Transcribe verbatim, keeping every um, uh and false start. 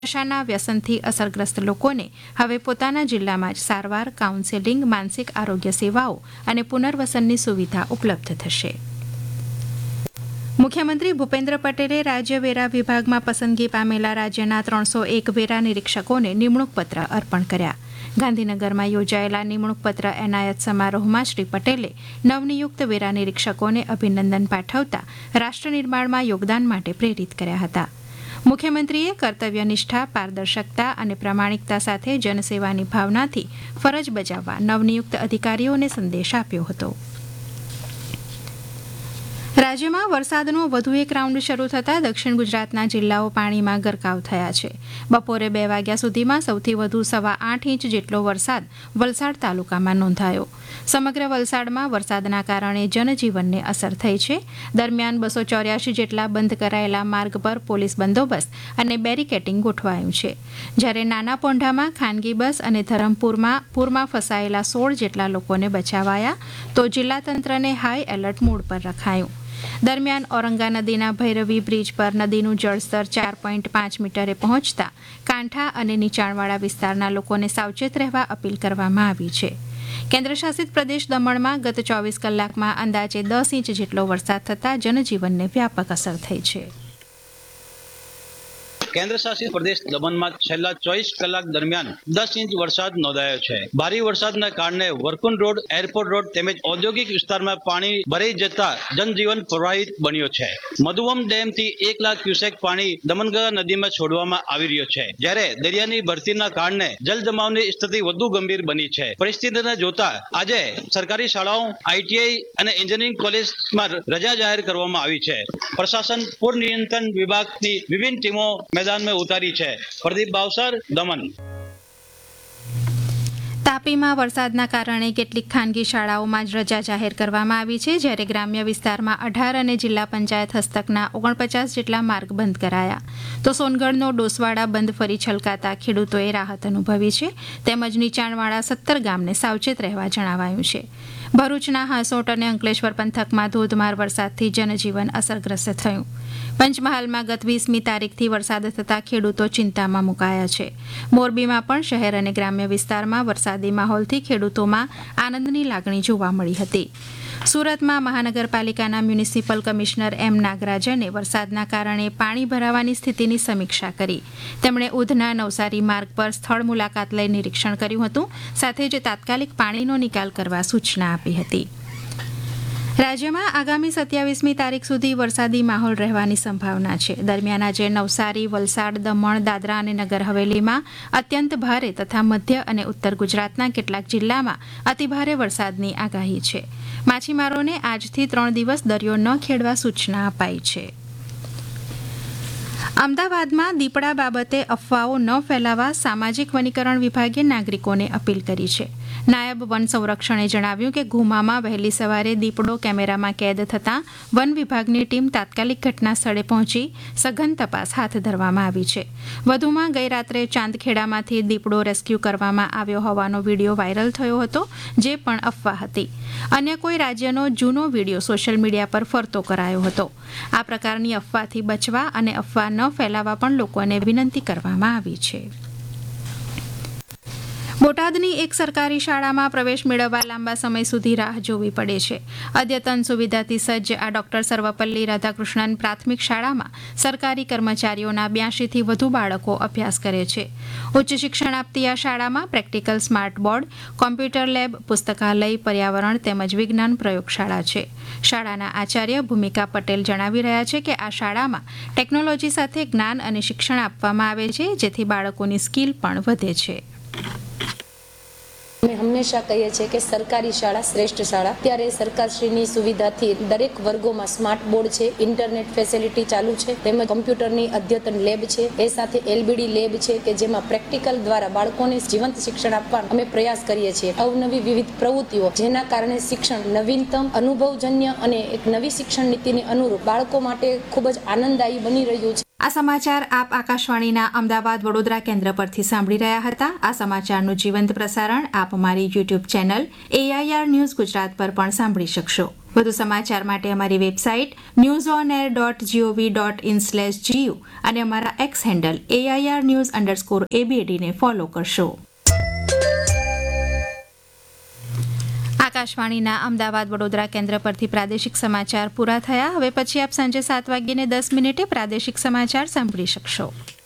નશાના વ્યસનથી અસરગ્રસ્ત લોકોને હવે પોતાના જિલ્લામાં જ સારવાર, કાઉન્સેલિંગ, માનસિક આરોગ્ય સેવાઓ અને પુનર્વસનની સુવિધા ઉપલબ્ધ થશે. મુખ્યમંત્રી ભૂપેન્દ્ર પટેલે રાજ્ય વેરા વિભાગમાં પસંદગી પામેલા રાજ્યના ત્રણસો એક વેરા નિરીક્ષકોને નિમણૂક પત્ર અર્પણ કર્યા. ગાંધીનગરમાં યોજાયેલા નિમણૂક પત્ર એનાયત સમારોહમાં શ્રી પટેલે નવનિયુક્ત વેરા નિરીક્ષકોને અભિનંદન પાઠવતા રાષ્ટ્ર નિર્માણમાં યોગદાન માટે પ્રેરિત કર્યા હતા. મુખ્યમંત્રીએ કર્તવ્યનિષ્ઠા, પારદર્શકતા અને પ્રામાણિકતા સાથે જનસેવાની ભાવનાથી ફરજ બજાવવા નવનિયુક્ત અધિકારીઓને સંદેશ આપ્યો હતો. રાજ્યમાં વરસાદનો વધુ એક રાઉન્ડ શરૂ થતાં દક્ષિણ ગુજરાતના જિલ્લાઓ પાણીમાં ગરકાવ થયા છે. બપોરે બે વાગ્યા સુધીમાં સૌથી વધુ સવા આઠ ઇંચ જેટલો વરસાદ વલસાડ તાલુકામાં નોંધાયો. સમગ્ર વલસાડમાં વરસાદના કારણે જનજીવનને અસર થઈ છે. દરમિયાન બસો ચોર્યાસી જેટલા બંધ કરાયેલા માર્ગ પર પોલીસ બંદોબસ્ત અને બેરીકેટિંગ ગોઠવાયું છે. જ્યારે નાના પોંઢામાં ખાનગી બસ અને ધરમપુરમાં પૂરમાં ફસાયેલા સોળ જેટલા લોકોને બચાવાયા તો જિલ્લા તંત્રને હાઈ એલર્ટ મોડ પર રખાયું. દરમિયાન ઔરંગા નદીના ભૈરવી બ્રિજ પર નદીનું જળસ્તર ચાર પોઈન્ટ પાંચ મીટરે પહોંચતા કાંઠા અને નીચાણવાળા વિસ્તારના લોકોને સાવચેત રહેવા અપીલ કરવામાં આવી છે. કેન્દ્રશાસિત પ્રદેશ દમણમાં ગત ચોવીસ કલાકમાં અંદાજે દસ ઇંચ જેટલો વરસાદ થતાં જનજીવનને વ્યાપક અસર થઈ છે. કેન્દ્ર શાસિત પ્રદેશ દમણમાં છેલ્લા ચોવીસ કલાક દરમિયાન દસ ઇંચ વરસાદ નોંધાયો છે. ભારે વરસાદના કારણે વરકુંડ રોડ, એરપોર્ટ રોડ તેમજ ઔદ્યોગિક વિસ્તારમાં પાણી ભરાઈ જતા જનજીવન પ્રભાવિત બન્યો છે. મધુવમ ડેમથી એક લાખ ક્યુસેક પાણી દમણગંગા નદીમાં છોડવામાં આવી રહ્યો છે. જ્યારે દરિયાની ભરતીના કારણે જલજમાવની સ્થિતિ વધુ ગંભીર બની છે. પરિસ્થિતિને જોતા આજે સરકારી શાળાઓ, આઈટીઆઈ અને એન્જિનિયરિંગ કોલેજમાં રજા જાહેર કરવામાં આવી છે. પ્રશાસન પૂર નિયંત્રણ વિભાગની વિભિન્ન ટીમો મેદાનમાં ઉતારી છે. પ્રદીપ બાવસર, દમણ. તાપીમાં વરસાદના કારણે કેટલીક ખાનગી શાળાઓમાં જ રજા જાહેર કરવામાં આવી છે. જ્યારે ગ્રામ્ય વિસ્તારમાં અઢાર અને જિલ્લા પંચાયત હસ્તકના ઓગણપચાસ જેટલા માર્ગ બંધ કરાયા. તો સોનગઢનો ડોસવાડા બંધ ફરી છલકાતા ખેડૂતોએ રાહત અનુભવી છે. તેમજ નીચાણવાળા સત્તર ગામને સાવચેત રહેવા જણાવાયું છે. ભરૂચના હાંસોટ અને અંકલેશ્વર પંથકમાં ધોધમાર વરસાદથી જનજીવન અસરગ્રસ્ત થયું. પંચમહાલમાં ગત વીસમી તારીખથી વરસાદ થતાં ખેડૂતો ચિંતામાં મુકાયા છે. મોરબીમાં પણ શહેર અને ગ્રામ્ય વિસ્તારમાં વરસાદી માહોલથી ખેડૂતોમાં આનંદની લાગણી જોવા મળી હતી. સુરતમાં મહાનગરપાલિકાના મ્યુનિસિપલ કમિશનર એમ નાગરાજને વરસાદના કારણે પાણી ભરાવાની સ્થિતિની સમીક્ષા કરી. તેમણે ઉધના નવસારી માર્ગ પર સ્થળ મુલાકાત લઈ નિરીક્ષણ કર્યું હતું. સાથે જ તાત્કાલિક પાણીનો નિકાલ કરવા સૂચના આપી હતી. રાજ્યમાં આગામી સત્યાવીસમી તારીખ સુધી વરસાદી માહોલ રહેવાની સંભાવના છે. દરમિયાન આજે નવસારી, વલસાડ, દમણ, દાદરા અને નગર હવેલીમાં અત્યંત ભારે તથા મધ્ય અને ઉત્તર ગુજરાતના કેટલાક જિલ્લામાં અતિભારે વરસાદની આગાહી છે. માછીમારોને આજથી ત્રણ દિવસ દરિયો ન ખેડવા સૂચના અપાઈ છે. અમદાવાદમાં દીપડા બાબતે અફવાઓ ન ફેલાવવા સામાજિક વનીકરણ વિભાગે નાગરિકોને અપીલ કરી છે. નાયબ વન સંરક્ષણે જણાવ્યું કે ઘુમામાં વહેલી સવારે દીપડો કેમેરામાં કેદ થતાં વન વિભાગની ટીમ તાત્કાલિક ઘટના સ્થળે પહોંચી સઘન તપાસ હાથ ધરવામાં આવી છે. વધુમાં ગઈરાત્રે ચાંદખેડામાંથી દીપડો રેસ્ક્યુ કરવામાં આવ્યો હોવાનો વિડીયો વાયરલ થયો હતો, જે પણ અફવા હતી. અન્ય કોઈ રાજ્યનો જૂનો વિડીયો સોશિયલ મીડિયા પર ફરતો કરાયો હતો. આ પ્રકારની અફવાથી બચવા અને અફવા ન ફેલાવવા પણ લોકોને વિનંતી કરવામાં આવી છે. બોટાદની એક સરકારી શાળામાં પ્રવેશ મેળવવા લાંબા સમય સુધી રાહ જોવી પડે છે. અદ્યતન સુવિધાથી સજ્જ આ ડોક્ટર સર્વપલ્લી રાધાકૃષ્ણન પ્રાથમિક શાળામાં સરકારી કર્મચારીઓના બ્યાસીથી વધુ બાળકો અભ્યાસ કરે છે. ઉચ્ચ શિક્ષણ આપતી આ શાળામાં practical smart board, computer lab, પુસ્તકાલય, પર્યાવરણ તેમજ વિજ્ઞાન પ્રયોગશાળા છે. શાળાના આચાર્ય ભૂમિકા પટેલ જણાવી રહ્યા છે કે આ શાળામાં ટેકનોલોજી સાથે જ્ઞાન અને શિક્ષણ આપવામાં આવે છે, જેથી બાળકોની સ્કિલ પણ વધે છે. અમે હંમેશા કહીએ છીએ કે સરકારી શાળા શ્રેષ્ઠ શાળા. ત્યારે સરકારશ્રીની સુવિધાથી દરેક વર્ગોમાં સ્માર્ટ બોર્ડ છે, ઇન્ટરનેટ ફેસિલિટી ચાલુ છે, તેમજ કમ્પ્યુટરની અદ્યતન લેબ છે. એ સાથે એલબીડી લેબ છે કે જેમાં પ્રેક્ટિકલ દ્વારા બાળકોને જીવંત શિક્ષણ આપવાનો અમે પ્રયાસ કરીએ છીએ. અવનવી વિવિધ પ્રવૃત્તિઓ જેના કારણે શિક્ષણ નવીનતમ, અનુભવજન્ય અને એક નવી શિક્ષણ નીતિની અનુરૂપ બાળકો માટે ખૂબ જ આનંદદાયી બની રહ્યું છે. આ સમાચાર આપ આકાશવાણીના અમદાવાદ વડોદરા કેન્દ્ર પરથી સાંભળી રહ્યા હતા. આ સમાચારનું જીવંત પ્રસારણ આપ અમારી YouTube channel AIR news Gujarat પર પણ સાંભળી શકશો. વધુ સમાચાર માટે અમારી website news on air dot GOV dot in slash GU અને અમારા x handle AIR news underscore એબીએડીને follow કરશો. આકાશવાણીના અમદાવાદ વડોદરા કેન્દ્ર પરથી પ્રાદેશિક સમાચાર પૂરા થયા. હવે પછી આપ સાંજે સાત વાગ્યે દસ મિનિટે પ્રાદેશિક સમાચાર સાંભળી શકશો.